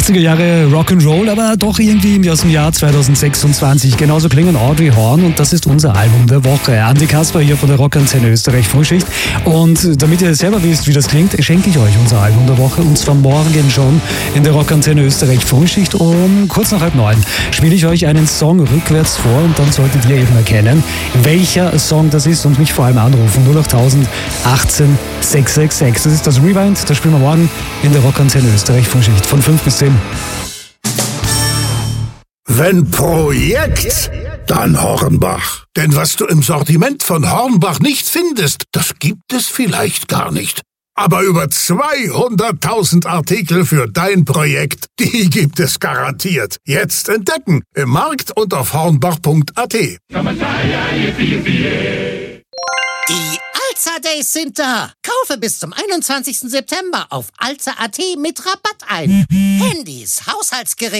80er Jahre Rock'n'Roll, aber doch irgendwie aus dem Jahr 2026. Genauso klingen Audrey Horn und das ist unser Album der Woche. Andi Kasper hier von der Rockantenne Österreich Frühschicht. Und damit ihr selber wisst, wie das klingt, schenke ich euch unser Album der Woche. Und zwar morgen schon in der Rockantenne Österreich Frühschicht um kurz nach 8:30 spiele ich euch einen Song rückwärts vor und dann solltet ihr eben erkennen, welcher Song das ist und mich vor allem anrufen. 08000 18 666. Das ist das Rewind. Das spielen wir morgen in der Rockantenne Österreich Frühschicht von 5 bis 10. Wenn Projekt, dann Hornbach. Denn was du im Sortiment von Hornbach nicht findest, das gibt es vielleicht gar nicht. Aber über 200.000 Artikel für dein Projekt, die gibt es garantiert. Jetzt entdecken im Markt und auf hornbach.at. Die Alza Days sind da. Kaufe bis zum 21. September auf alza.at mit Rabatt ein. Handys, Haushaltsgeräte,